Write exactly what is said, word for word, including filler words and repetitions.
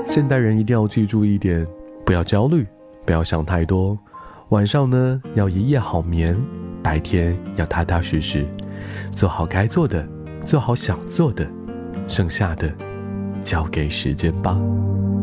现代人一定要记住一点，不要焦虑，不要想太多。晚上呢，要一夜好眠，白天要踏踏实实，做好该做的，做好想做的，剩下的交给时间吧。